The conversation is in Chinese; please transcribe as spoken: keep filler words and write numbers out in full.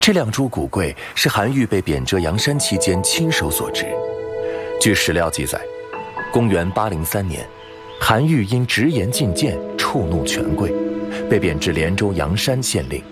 这两株古桂是韩愈被贬谪阳山期间亲手所植。据史料记载，公元八零三年，韩愈因直言进谏，触怒权贵，被贬至连州阳山县令。